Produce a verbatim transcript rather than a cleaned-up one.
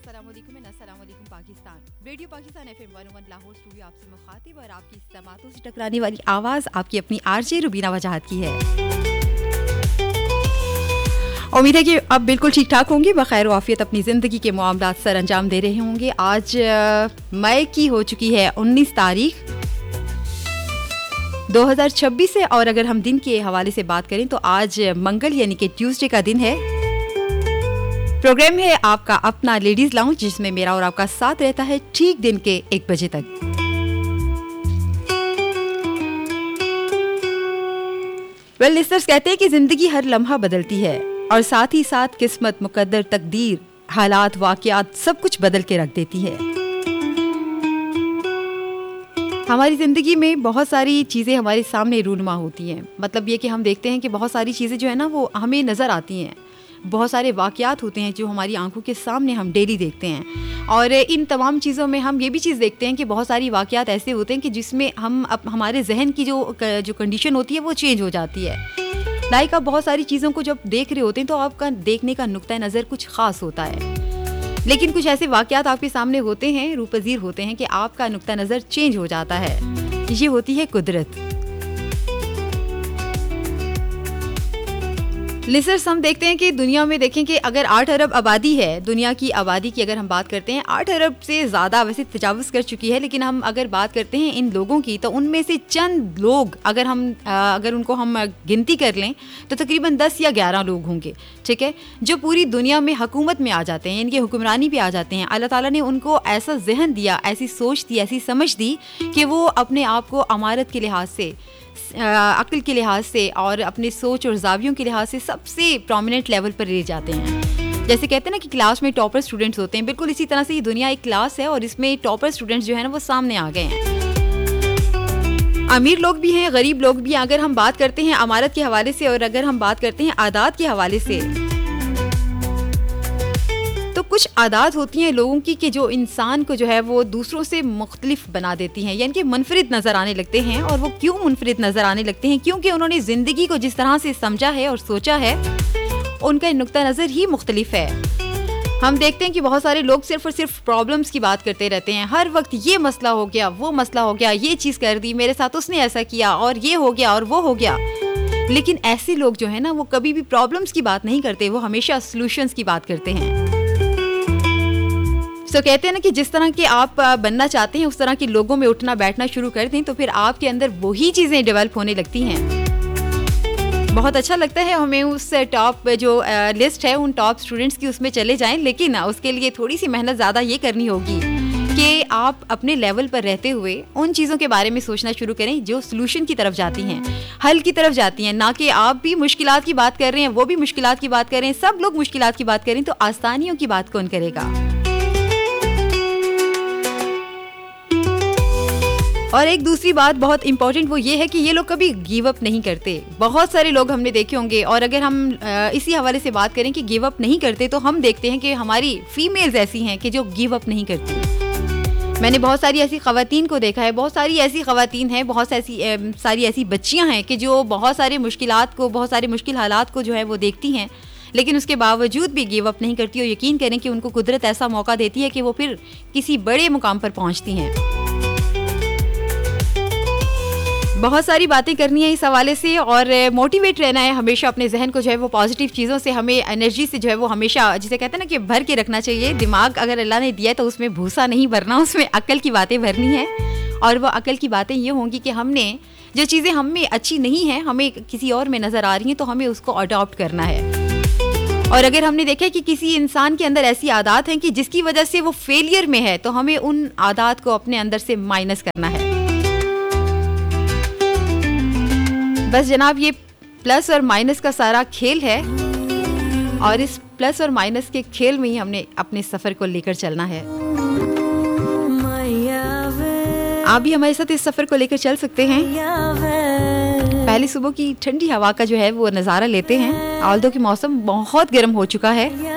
अस्सलामुअलैकुम एंड अस्सलामुअलैकुम Pakistan. Radio Pakistan FM एक सौ एक लाहौर स्टूडियो आपसे मुखातिब और आपकी समातों से टकराने वाली आवाज़ आपकी अपनी आरजे रुबीना वजाहत की है। उम्मीद है कि अब बिल्कुल ठीक ठाक होंगे, बखैर वाफियत अपनी ज़िंदगी के मामलात सर अंजाम दे रहे होंगे। आज मई की हो चुकी है उन्नीस तारीख दो हज़ार छब्बीस है और अगर हम दिन के हवाले से बात करें तो आज मंगल यानी कि ट्यूसडे का दिन है। प्रोग्राम है आपका अपना लेडीज लाउंज, जिसमें मेरा और आपका साथ रहता है ठीक दिन के एक बजे तक। वेल लिस्टर्स कहते हैं कि जिंदगी हर लम्हा बदलती है और साथ ही साथ किस्मत, मुकद्दर, तकदीर, हालात, वाकयात सब कुछ बदल के रख देती है। हमारी ज़िंदगी में बहुत सारी चीज़ें हमारे सामने रूनुमा होती हैं। मतलब ये कि हम देखते हैं कि बहुत सारी चीज़ें जो है ना वो हमें नज़र आती हैं। बहुत सारे वाकयात होते हैं जो हमारी आंखों के सामने हम डेली देखते हैं और इन तमाम चीज़ों में हम ये भी चीज़ देखते हैं कि बहुत सारी वाकयात ऐसे होते हैं कि जिसमें हम अप, हमारे जहन की जो जो कंडीशन होती है वो चेंज हो जाती है। लाइक आप बहुत सारी चीज़ों को जब देख रहे होते हैं तो आपका देखने का नुक्ता नज़र कुछ ख़ास होता है, लेकिन कुछ ऐसे वाकयात आपके सामने होते हैं, रूपजीर होते हैं कि आपका नुक्ता नज़र चेंज हो जाता है। ये होती है कुदरत। लिसर्स हम देखते हैं कि दुनिया में देखें कि अगर आठ अरब आबादी है, दुनिया की आबादी की अगर हम बात करते हैं, आठ अरब से ज़्यादा वैसे तजावुज़ कर चुकी है, लेकिन हम अगर बात करते हैं इन लोगों की तो उनमें से चंद लोग अगर हम अगर उनको हम गिनती कर लें तो तकरीबन दस या ग्यारह लोग होंगे, ठीक है, जो पूरी दुनिया में हुकूमत में आ जाते हैं, इनकी हुक्मरानी पे आ जाते हैं। अल्लाह ताला ने उनको ऐसा जहन दिया, ऐसी सोच दी, ऐसी समझ दी कि वो अपने आप को अमारत के लिहाज से, अक्ल के लिहाज से और अपने सोच और जावियों के लिहाज से सबसे प्रोमिनेंट लेवल पर ले जाते हैं। जैसे कहते हैं ना कि क्लास में टॉपर स्टूडेंट्स होते हैं, बिल्कुल इसी तरह से ये दुनिया एक क्लास है और इसमें टॉपर स्टूडेंट्स जो है ना वो सामने आ गए हैं। अमीर लोग भी हैं, गरीब लोग भी हैं। अगर हम बात करते हैं अमारत के हवाले से और अगर हम बात करते हैं आदात के हवाले से, तो कुछ आदात होती हैं लोगों की कि जो इंसान को जो है वो दूसरों से मुख्तलिफ बना देती हैं, यानी कि मुनफरिद नज़र आने लगते हैं। और वो क्यों मुनफरिद नज़र आने लगते हैं? क्योंकि उन्होंने ज़िंदगी को जिस तरह से समझा है और सोचा है उनका नुक्ता नज़र ही मुख्तलिफ है। हम देखते हैं कि बहुत सारे लोग सिर्फ और सिर्फ प्रॉब्लम्स की बात करते रहते हैं। हर वक्त ये मसला हो गया, वो मसला हो गया, ये चीज़ कर दी, मेरे साथ उसने ऐसा किया और ये हो गया और वो हो गया। लेकिन ऐसे लोग जो है ना वो कभी भी प्रॉब्लम्स की बात नहीं करते, वो हमेशा सॉल्यूशंस की बात करते हैं। तो so, कहते हैं ना कि जिस तरह के आप बनना चाहते हैं उस तरह के लोगों में उठना बैठना शुरू कर दें तो फिर आपके अंदर वही चीज़ें डेवलप होने लगती हैं। बहुत अच्छा लगता है हमें उस टॉप जो लिस्ट है उन टॉप स्टूडेंट्स की उसमें चले जाएं, लेकिन उसके लिए थोड़ी सी मेहनत ज़्यादा ये करनी होगी कि आप अपने लेवल पर रहते हुए उन चीज़ों के बारे में सोचना शुरू करें जो सॉल्यूशन की तरफ जाती हैं, हल की तरफ जाती हैं। ना कि आप भी मुश्किलात की बात कर रहे हैं, वो भी मुश्किलात की बात कर रहे हैं, सब लोग मुश्किलात की बात करें तो आसानियों की बात कौन करेगा? और एक दूसरी बात बहुत इंपॉर्टेंट वो ये है कि ये लोग कभी गिव अप नहीं करते। बहुत सारे लोग हमने देखे होंगे और अगर हम इसी हवाले से बात करें कि गिव अप नहीं करते तो हम देखते हैं कि हमारी फीमेल्स ऐसी हैं कि जो गिव अप नहीं करती। मैंने बहुत सारी ऐसी ख़वातीन को देखा है, बहुत सारी ऐसी ख़वातीन हैं, बहुत ऐसी सारी ऐसी बच्चियां हैं कि जो बहुत सारे मुश्किलात को, बहुत सारे मुश्किल हालात को जो है वो देखती हैं, लेकिन उसके बावजूद भी गिव अप नहीं करती और यकीन करें कि उनको कुदरत ऐसा मौका देती है कि वो फिर किसी बड़े मुकाम पर पहुँचती हैं। बहुत सारी बातें करनी है इस हवाले से और मोटिवेट रहना है हमेशा, अपने जहन को जो है वो पॉजिटिव चीज़ों से, हमें एनर्जी से जो है वो हमेशा, जिसे कहते हैं ना कि भर के रखना चाहिए। दिमाग अगर अल्लाह ने दिया है तो उसमें भूसा नहीं भरना, उसमें अक्ल की बातें भरनी है। और वो अक्ल की बातें ये होंगी कि हमने जो चीज़ें हम में अच्छी नहीं हैं, हमें किसी और में नज़र आ रही हैं, तो हमें उसको अडॉप्ट करना है। और अगर हमने देखा कि किसी इंसान के अंदर ऐसी आदत हैं कि जिसकी वजह से वो फेलियर में है, तो हमें उन आदत को अपने अंदर से माइनस करना है। बस जनाब, ये प्लस और माइनस का सारा खेल है और इस प्लस और माइनस के खेल में ही हमने अपने सफ़र को लेकर चलना है। आप भी हमारे साथ इस सफ़र को लेकर चल सकते हैं। पहले सुबह की ठंडी हवा का जो है वो नज़ारा लेते हैं। ऑल्दो कि मौसम बहुत गर्म हो चुका है